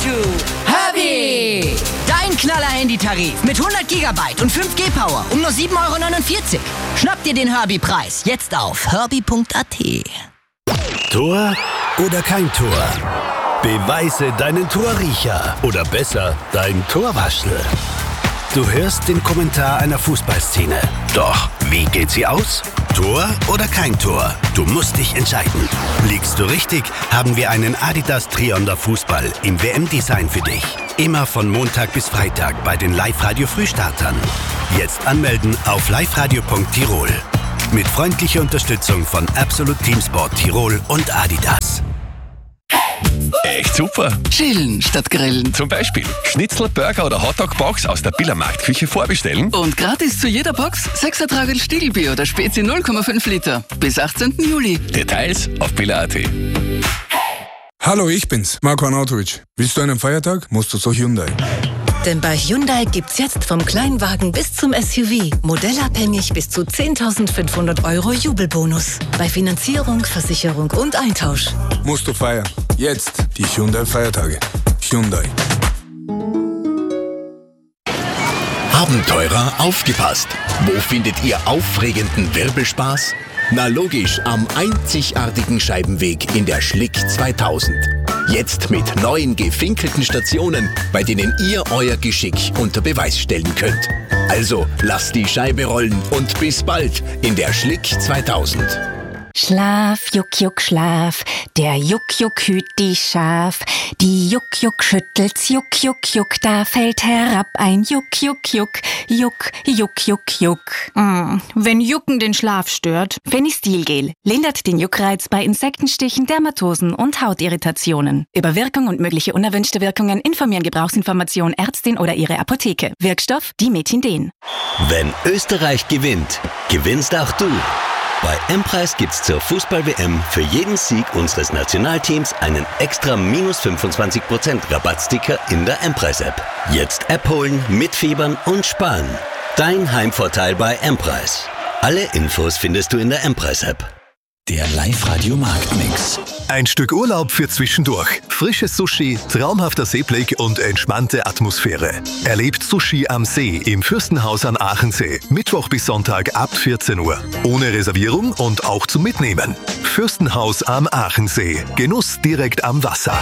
Herbie! Dein Knaller-Handytarif mit 100 GB und 5G-Power um nur 7,49 €. Schnapp dir den Herbie-Preis jetzt auf herbie.at. Tor oder kein Tor? Beweise deinen Torriecher oder besser, dein Torwaschel. Du hörst den Kommentar einer Fußballszene. Doch, wie geht sie aus? Tor oder kein Tor? Du musst dich entscheiden. Liegst du richtig, haben wir einen Adidas Trionder Fußball im WM-Design für dich. Immer von Montag bis Freitag bei den Live-Radio-Frühstartern. Jetzt anmelden auf liveradio.tirol. Mit freundlicher Unterstützung von Absolut Teamsport Tirol und Adidas. Echt super. Chillen statt grillen. Zum Beispiel Schnitzel, Burger oder Hotdog-Box aus der Billermarktküche vorbestellen. Und gratis zu jeder Box 6er Tragel Stiegelbier oder Spezi 0,5 Liter. Bis 18. Juli. Details auf biller.at. Hallo, ich bin's, Marco Arnautovic. Willst du einen Feiertag? Musst du zu Hyundai. Denn bei Hyundai gibt's jetzt vom Kleinwagen bis zum SUV modellabhängig bis zu 10.500 € Jubelbonus. Bei Finanzierung, Versicherung und Eintausch. Musst du feiern. Jetzt die Hyundai-Feiertage. Hyundai. Abenteurer, aufgepasst! Wo findet ihr aufregenden Wirbelspaß? Na logisch, am einzigartigen Scheibenweg in der Schlick 2000. Jetzt mit neuen gefinkelten Stationen, bei denen ihr euer Geschick unter Beweis stellen könnt. Also lasst die Scheibe rollen und bis bald in der Schlick 2000. Schlaf, Juck, Juck, Schlaf, der Juck, Juck hüt die Schaf. Die Juck, Juck schüttelt's, Juck, Juck, Juck, da fällt herab ein Juck, Juck, Juck, Juck, Juck, Juck, Juck. Wenn Jucken den Schlaf stört. Fenistilgel lindert den Juckreiz bei Insektenstichen, Dermatosen und Hautirritationen. Über Wirkung und mögliche unerwünschte Wirkungen informieren Gebrauchsinformation Ärztin oder ihre Apotheke. Wirkstoff Dimethinden. Wenn Österreich gewinnt, gewinnst auch du. Bei M-Preis gibt's zur Fußball-WM für jeden Sieg unseres Nationalteams einen extra minus 25% Rabattsticker in der M-Preis-App. Jetzt App holen, mitfiebern und sparen. Dein Heimvorteil bei M-Preis. Alle Infos findest du in der M-Preis-App. Der Live-Radio-Marktmix. Ein Stück Urlaub für zwischendurch. Frisches Sushi, traumhafter Seeblick und entspannte Atmosphäre. Erlebt Sushi am See im Fürstenhaus an Aachensee. Mittwoch bis Sonntag ab 14 Uhr. Ohne Reservierung und auch zum Mitnehmen. Fürstenhaus am Aachensee. Genuss direkt am Wasser.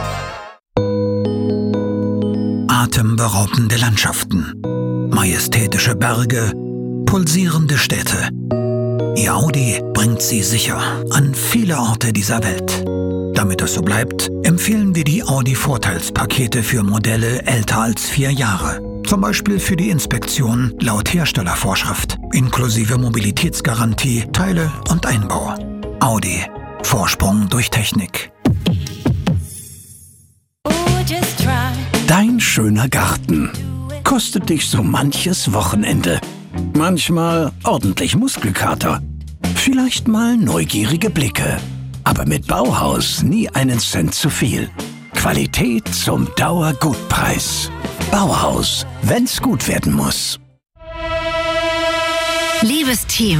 Atemberaubende Landschaften. Majestätische Berge. Pulsierende Städte. Ihr Audi bringt Sie sicher an viele Orte dieser Welt. Damit es so bleibt, empfehlen wir die Audi-Vorteilspakete für Modelle älter als 4 Jahre. Zum Beispiel für die Inspektion laut Herstellervorschrift, inklusive Mobilitätsgarantie, Teile und Einbau. Audi. Vorsprung durch Technik. Dein schöner Garten kostet dich so manches Wochenende. Manchmal ordentlich Muskelkater. Vielleicht mal neugierige Blicke. Aber mit Bauhaus nie einen Cent zu viel. Qualität zum Dauergutpreis. Bauhaus, wenn's gut werden muss. Liebes Team,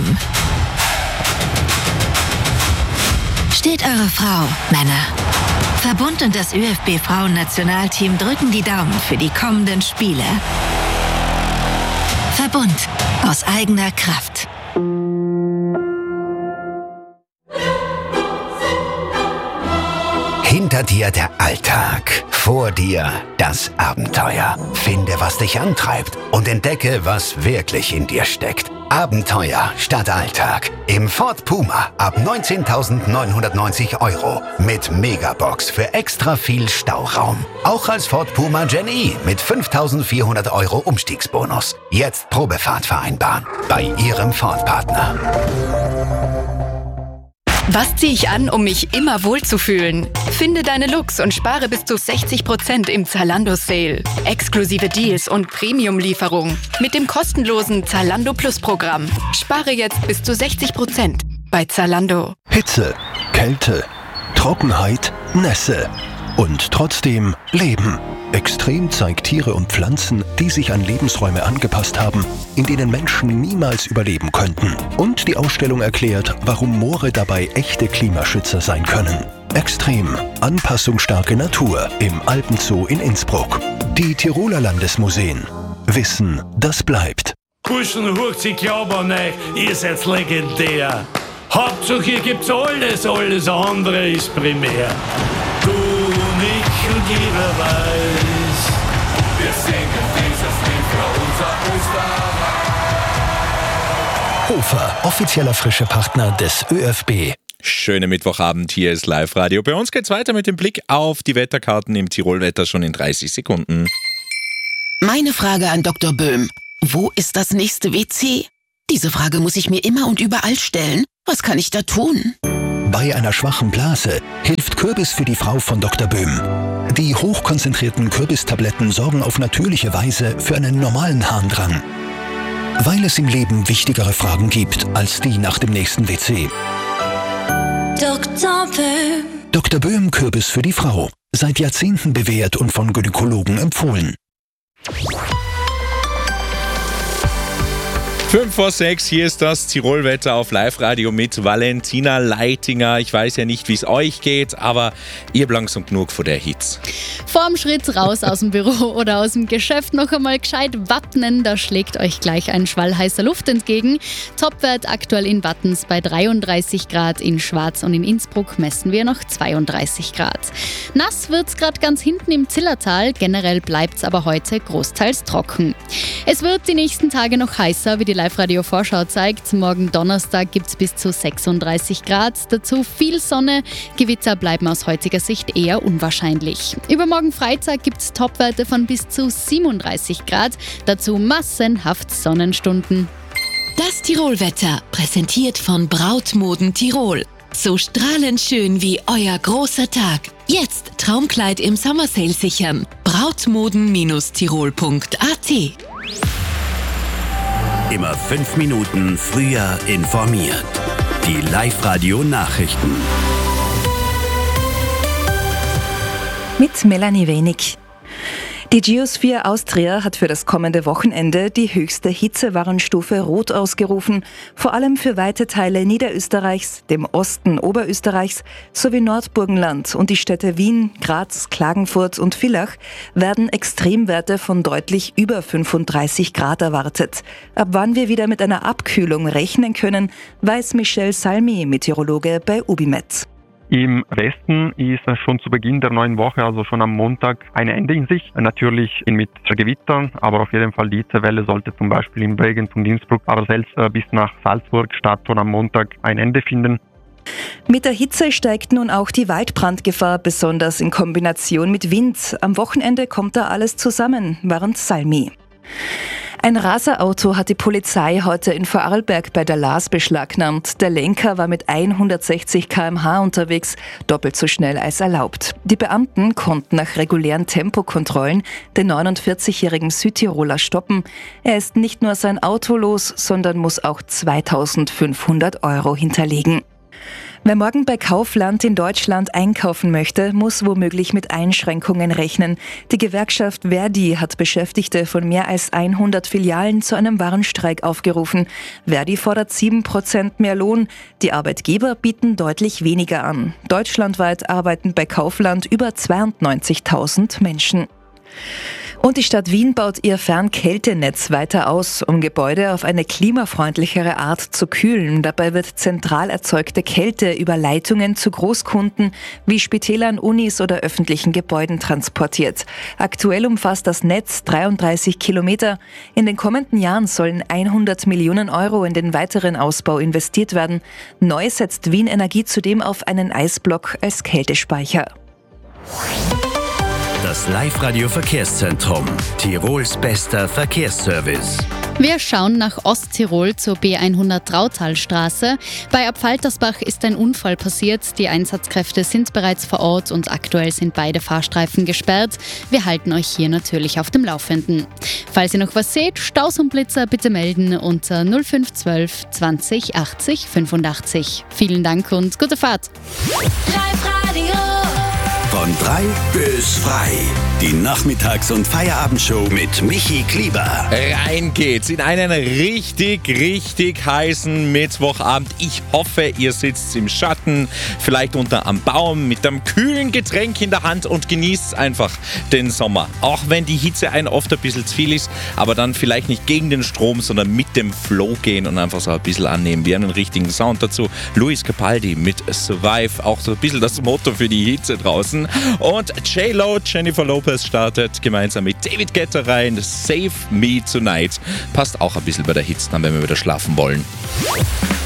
steht eure Frau, Männer. Verbund und das ÖFB-Frauen-Nationalteam drücken die Daumen für die kommenden Spiele. Verbund aus eigener Kraft. Hinter dir der Alltag, vor dir das Abenteuer. Finde, was dich antreibt und entdecke, was wirklich in dir steckt. Abenteuer statt Alltag. Im Ford Puma ab 19.990 € mit Megabox für extra viel Stauraum. Auch als Ford Puma Gen E mit 5.400 € Umstiegsbonus. Jetzt Probefahrt vereinbaren bei Ihrem Ford-Partner. Was ziehe ich an, um mich immer wohlzufühlen? Finde deine Looks und spare bis zu 60% im Zalando-Sale. Exklusive Deals und Premium-Lieferung mit dem kostenlosen Zalando Plus-Programm. Spare jetzt bis zu 60% bei Zalando. Hitze, Kälte, Trockenheit, Nässe. Und trotzdem Leben. Extrem zeigt Tiere und Pflanzen, die sich an Lebensräume angepasst haben, in denen Menschen niemals überleben könnten. Und die Ausstellung erklärt, warum Moore dabei echte Klimaschützer sein können. Extrem, anpassungsstarke Natur im Alpenzoo in Innsbruck. Die Tiroler Landesmuseen. Wissen, das bleibt. Burschen, hurcht, ich glaube an euch, ihr seid legendär. Hauptsache, ihr gibt's alles andere ist primär. Du und ich und jeder weiß, wir singen dieses Lied für unser Österreich. Hofer, offizieller frische Partner des ÖFB. Schönen Mittwochabend, hier ist Live-Radio. Bei uns geht's weiter mit dem Blick auf die Wetterkarten im Tirolwetter schon in 30 Sekunden. Meine Frage an Dr. Böhm. Wo ist das nächste WC? Diese Frage muss ich mir immer und überall stellen. Was kann ich da tun? Bei einer schwachen Blase hilft Kürbis für die Frau von Dr. Böhm. Die hochkonzentrierten Kürbistabletten sorgen auf natürliche Weise für einen normalen Harndrang. Weil es im Leben wichtigere Fragen gibt als die nach dem nächsten WC. Dr. Böhm. Dr. Böhm Kürbis für die Frau. Seit Jahrzehnten bewährt und von Gynäkologen empfohlen. 5:06, hier ist das Tirolwetter auf Live-Radio mit Valentina Leitinger. Ich weiß ja nicht, wie es euch geht, aber ihr habt langsam genug von der Hitze. Vorm Schritt raus aus dem Büro oder aus dem Geschäft noch einmal gescheit wappnen, da schlägt euch gleich ein Schwall heißer Luft entgegen. Topwert aktuell in Wattens bei 33 Grad, in Schwaz und in Innsbruck messen wir noch 32 Grad. Nass wird's gerade ganz hinten im Zillertal, generell bleibt's aber heute großteils trocken. Es wird die nächsten Tage noch heißer, wie die Live-Radio-Vorschau zeigt. Morgen Donnerstag gibt es bis zu 36 Grad. Dazu viel Sonne. Gewitter bleiben aus heutiger Sicht eher unwahrscheinlich. Übermorgen Freitag gibt es Topwerte von bis zu 37 Grad. Dazu massenhaft Sonnenstunden. Das Tirolwetter, präsentiert von Brautmoden Tirol. So strahlend schön wie euer großer Tag. Jetzt Traumkleid im Sommersale sichern. Brautmoden-tirol.at. Immer 5 Minuten früher informiert. Die Live-Radio-Nachrichten. Mit Melanie Wenig. Die Geosphere Austria hat für das kommende Wochenende die höchste Hitzewarnstufe Rot ausgerufen, vor allem für weite Teile Niederösterreichs, dem Osten Oberösterreichs sowie Nordburgenland und die Städte Wien, Graz, Klagenfurt und Villach werden Extremwerte von deutlich über 35 Grad erwartet. Ab wann wir wieder mit einer Abkühlung rechnen können, weiß Michel Salmi, Meteorologe bei Ubimet. Im Westen ist schon zu Beginn der neuen Woche, also schon am Montag, ein Ende in Sicht. Natürlich mit Gewittern, aber auf jeden Fall die Hitzewelle sollte zum Beispiel in Bregenz und Innsbruck, aber selbst bis nach Salzburg, Stadt schon am Montag ein Ende finden. Mit der Hitze steigt nun auch die Waldbrandgefahr, besonders in Kombination mit Wind. Am Wochenende kommt da alles zusammen, warnt Salmi. Ein Raserauto hat die Polizei heute in Vorarlberg bei der Laas beschlagnahmt. Der Lenker war mit 160 km/h unterwegs, doppelt so schnell als erlaubt. Die Beamten konnten nach regulären Tempokontrollen den 49-jährigen Südtiroler stoppen. Er ist nicht nur sein Auto los, sondern muss auch 2.500 € hinterlegen. Wer morgen bei Kaufland in Deutschland einkaufen möchte, muss womöglich mit Einschränkungen rechnen. Die Gewerkschaft Verdi hat Beschäftigte von mehr als 100 Filialen zu einem Warnstreik aufgerufen. Verdi fordert 7% mehr Lohn. Die Arbeitgeber bieten deutlich weniger an. Deutschlandweit arbeiten bei Kaufland über 92.000 Menschen. Und die Stadt Wien baut ihr Fernkältenetz weiter aus, um Gebäude auf eine klimafreundlichere Art zu kühlen. Dabei wird zentral erzeugte Kälte über Leitungen zu Großkunden wie Spitälern, Unis oder öffentlichen Gebäuden transportiert. Aktuell umfasst das Netz 33 Kilometer. In den kommenden Jahren sollen 100 Millionen € in den weiteren Ausbau investiert werden. Neu setzt Wien Energie zudem auf einen Eisblock als Kältespeicher. Das Live-Radio-Verkehrszentrum. Tirols bester Verkehrsservice. Wir schauen nach Osttirol zur B100 Trautalstraße. Bei Abfaltersbach ist ein Unfall passiert. Die Einsatzkräfte sind bereits vor Ort und aktuell sind beide Fahrstreifen gesperrt. Wir halten euch hier natürlich auf dem Laufenden. Falls ihr noch was seht, Staus und Blitzer bitte melden unter 0512 20 80 85. Vielen Dank und gute Fahrt. Von Von 3 bis frei. Die Nachmittags- und Feierabendshow mit Michi Klieber. Rein geht's in einen richtig heißen Mittwochabend. Ich hoffe, ihr sitzt im Schatten, vielleicht unter am Baum mit einem kühlen Getränk in der Hand und genießt einfach den Sommer. Auch wenn die Hitze einen oft ein bisschen zu viel ist, aber dann vielleicht nicht gegen den Strom, sondern mit dem Flow gehen und einfach so ein bisschen annehmen. Wir haben einen richtigen Sound dazu. Luis Capaldi mit Survive, auch so ein bisschen das Motto für die Hitze draußen. Und J-Lo, Jennifer Lopez startet gemeinsam mit David Guetta rein. Save Me Tonight. Passt auch ein bisschen bei der Hitze, dann wenn wir wieder schlafen wollen.